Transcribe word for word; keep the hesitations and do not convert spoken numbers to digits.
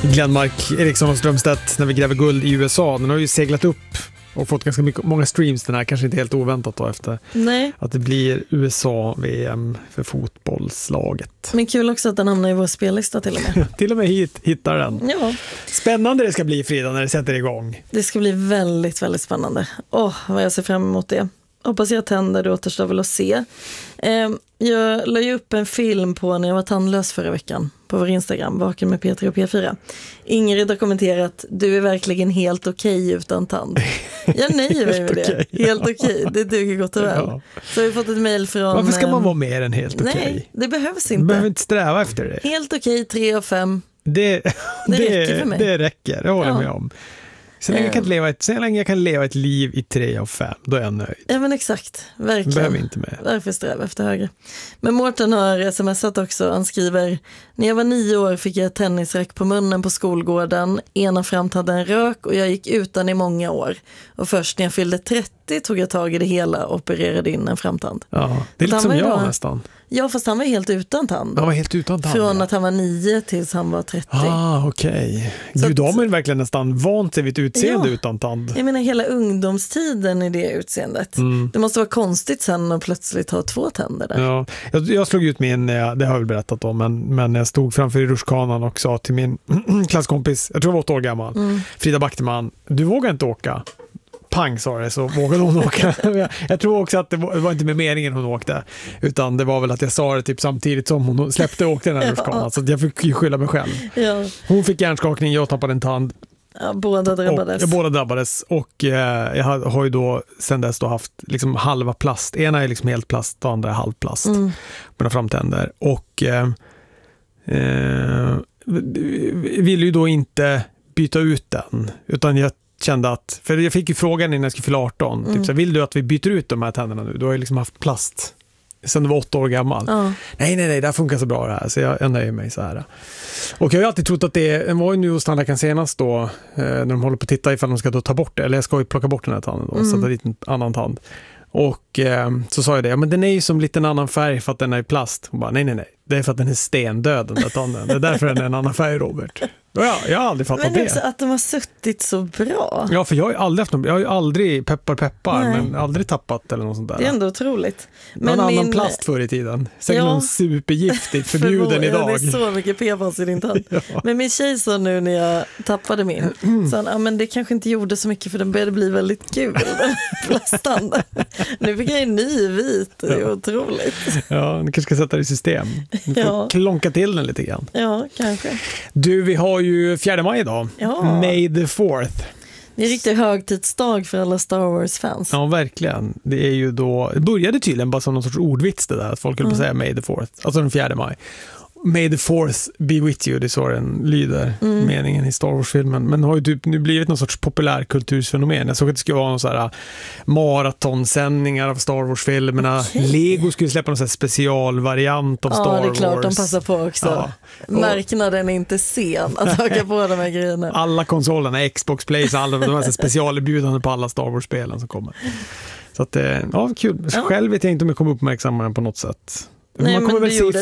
Glenmark Eriksson och Strömstedt när vi gräver guld i U S A. Den har ju seglat upp och fått ganska mycket, många streams den här, kanske inte helt oväntat då efter Nej. att det blir U S A-V M för fotbollslaget. Men kul också att den hamnar i vår spellista till och med. Till och med hit hittar den. Ja. Spännande det ska bli, Frida, när det sätter igång. Det ska bli väldigt, väldigt spännande. Åh, oh, vad jag ser fram emot det. Hoppas jag tänder, det återstår väl att se. Eh, jag la ju upp en film på när jag var tandlös förra veckan på vår Instagram, Vaken med P tre och P fyra. Ingrid har kommenterat, du är verkligen helt okej utan tand. Jag nöjer mig med okay, det. Helt okej, okay. Det duger gott och väl. Ja. Så har vi fått ett mejl från... Varför ska man vara mer än helt okej? Okay? Nej, det behövs inte. Man behöver inte sträva efter det. Helt okej, okay, tre och fem. Det, det, det räcker för mig. Det räcker, det håller jag ja. med om. Så länge, jag kan leva ett, så länge jag kan leva ett liv i tre av fem, då är jag nöjd. Ja men exakt, verkligen. Behöver inte med. Varför sträva efter högre? Men Mårten har smsat också, han skriver: när jag var nio år fick jag ett tennisrack på munnen på skolgården. Ena framt hade en rök och jag gick utan i många år. Och först när jag fyllde trettio tog jag tag i det hela och opererade in en framtand. Ja, det är lite som jag då, nästan. Ja, fast han var helt utan tand. Han var helt utan tand. Från att han var nio tills han var trettio. Ah, okej. Okay. Gud, de är verkligen nästan vant sig vid ett utseende ja, utan tand. Jag menar hela ungdomstiden i det utseendet. Mm. Det måste vara konstigt sen att plötsligt ha två tänder där. Ja, jag, jag slog ut min, det har jag väl berättat om, men, men jag stod framför rutschkanan och sa till min klasskompis, jag tror jag var åtta år gammal, mm. Frida Backteman, du vågar inte åka. Pang, sa det, så vågade hon åka. jag, jag tror också att det var, det var inte med meningen hon åkte, utan det var väl att jag sa det typ samtidigt som hon släppte och åkte den här rutschkanan, ja. Så jag fick ju skylla mig själv. Ja. Hon fick hjärnskakning, jag tappade en tand. Ja, båda drabbades. Och, ja, båda drabbades och eh, jag har, har ju då sen dess då haft liksom halva plast. Ena är liksom helt plast och andra är halvplast mm. på mina framtänder. Och eh, eh, ville ju då inte byta ut den, utan jag kände att, för jag fick ju frågan innan jag skulle fylla arton, mm. typ så här, vill du att vi byter ut de här tänderna nu? Du har ju liksom haft plast sen du var åtta år gammal. Ja. Nej, nej, nej, det här funkar så bra det här, så jag, jag nöjer mig så här. Och jag har ju alltid trott att det, den var ju nu hos tandläkaren senast då, eh, när de håller på att titta ifall de ska då ta bort det, eller jag ska ju plocka bort den här tanden då, mm. sätta dit en annan tand. Och eh, så sa jag det, ja men den är ju som lite en annan färg för att den är i plast. Hon bara, nej, nej, nej, det är för att den är stendöd den där tanden, det är därför den är en annan färg, Robert. Ja, jag har aldrig fattat det. Men också det. Att de har suttit så bra. Ja, för jag har ju aldrig haft någon, jag har ju aldrig peppar peppar, nej. Men aldrig tappat eller något sånt där. Det är ändå otroligt. Men någon min... annan plast förr i tiden. Säkert ja. Någon supergiftigt förbjuden för idag. Ja, det är så mycket P F A S i din tand. Ja. Men min tjej sa nu när jag tappade min, mm. så han, ja, men det kanske inte gjorde så mycket för den började bli väldigt kul, den plastan. Nu fick jag en ny vit, det är ja. Otroligt. Ja, du kanske ska sätta det i system. Du får ja. Klonka till den lite grann. Ja, kanske. Du, vi har ju fjärde maj idag. Ja. May the fourth. Det är en riktigt högtidsdag för alla Star Wars-fans. Ja, verkligen. Det är ju då, det började tydligen bara som någon sorts ordvits det där, att folk höll på att säga May the fourth, alltså den fjärde maj. May the fourth be with you, det är så den lyder, mm. meningen i Star Wars-filmen. Men har ju typ nu blivit någon sorts populärkultursfenomen. Jag såg att det skulle vara någon så här maratonsändningar av Star Wars-filmerna. Okay. Lego skulle släppa någon så här specialvariant av ja, Star Wars. Ja, det är klart, Wars. De passar på också. Ja. Marknaden är inte sen att haka på de här grejerna. Alla konsolerna, Xbox, Play, alla de här specialerbjudande på alla Star Wars-spelen som kommer. Så att, ja, kul. Ja. Själv vet jag inte om jag kommer uppmärksamma den på något sätt. Nej, man kommer men väl du se gjorde